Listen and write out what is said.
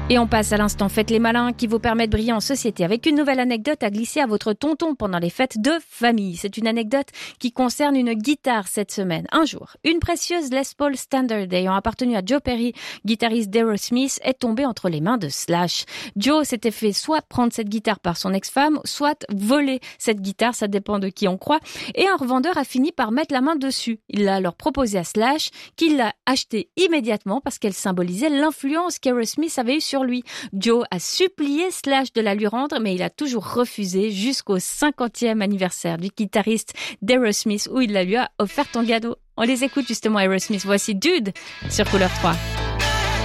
Et on passe à l'instant Faites les malins qui vous permet de briller en société avec une nouvelle anecdote à glisser à votre tonton pendant les fêtes de famille. C'est une anecdote qui concerne une guitare cette semaine. Un jour, une précieuse Les Paul Standard ayant appartenu à Joe Perry, guitariste d'Aerosmith, est tombée entre les mains de Slash. Joe s'était fait soit prendre cette guitare par son ex-femme, soit voler cette guitare, ça dépend de qui on croit, et un revendeur a fini par mettre la main dessus. Il l'a alors proposé à Slash, qui l'a achetée immédiatement parce qu'elle symbolisait l'influence qu'Aerosmith avait eue sur lui. Joe a supplié Slash de la lui rendre, mais il a toujours refusé jusqu'au 50e anniversaire du guitariste d'Aerosmith où il la lui a offert en cadeau. On les écoute justement Aerosmith. Voici Dude sur Couleur 3.